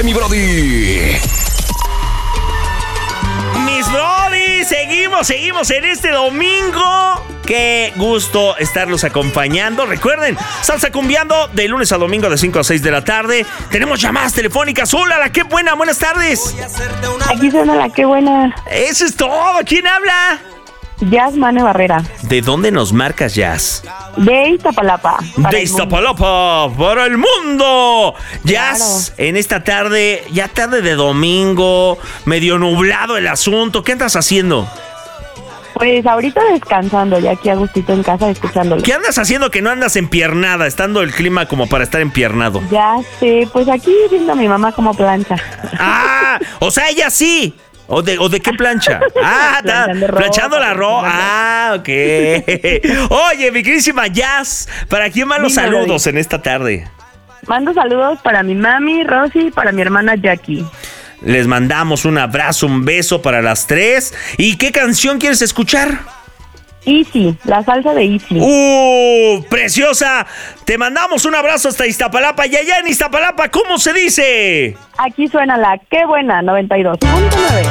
tarde, mi brody. Mis brody, seguimos en este domingo. Qué gusto estarlos acompañando. Recuerden, Salsa Cumbiando de lunes a domingo de 5 a 6 de la tarde. Tenemos llamadas telefónicas. Hola, la qué buena, buenas tardes. Aquí suena la qué buena. Eso es todo. ¿Quién habla? Jazz Mane Barrera. ¿De dónde nos marcas, Jazz? De Iztapalapa. De Iztapalapa para el mundo. Jazz, en esta tarde, ya tarde de domingo, medio nublado el asunto. ¿Qué andas haciendo? Pues ahorita descansando, ya aquí a gustito en casa escuchándolo. ¿Qué andas haciendo que no andas empiernada, estando el clima como para estar empiernado? Ya sé, pues aquí viendo a mi mamá como plancha. Ah, o sea, ella sí. ¿O de qué plancha? Ah, planchando la ropa. Ah, ok. Oye, mi queridísima Jazz, ¿para quién más los saludos en esta tarde? Mando saludos para mi mami, Rosy, y para mi hermana Jackie. Les mandamos un abrazo, un beso para las tres. ¿Y qué canción quieres escuchar? Easy, la salsa de Easy. ¡Preciosa! Te mandamos un abrazo hasta Iztapalapa. Y allá en Iztapalapa, ¿cómo se dice? Aquí suena la qué buena, 92.9.